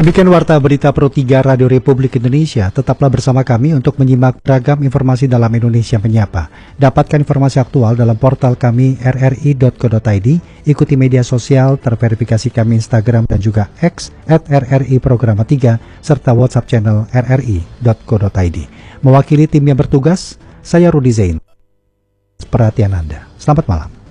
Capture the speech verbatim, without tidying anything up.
Demikian Warta Berita Pro tiga Radio Republik Indonesia. Tetaplah bersama kami untuk menyimak beragam informasi dalam Indonesia Menyapa. Dapatkan informasi aktual dalam portal kami r r i dot co dot i d. Ikuti media sosial terverifikasi kami Instagram dan juga X at r r i programa tiga serta WhatsApp channel r r i dot co dot i d. Mewakili tim yang bertugas, saya Rudi Zain. Perhatian Anda. Selamat malam.